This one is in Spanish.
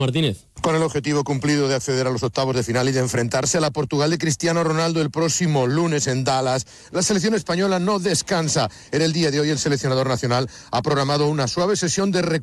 Martínez. Con el objetivo cumplido de acceder a los octavos de final y de enfrentarse a la Portugal de Cristiano Ronaldo el próximo lunes en Dallas, la selección española no descansa. En el día de hoy el seleccionador nacional ha programado una suave sesión de recuperación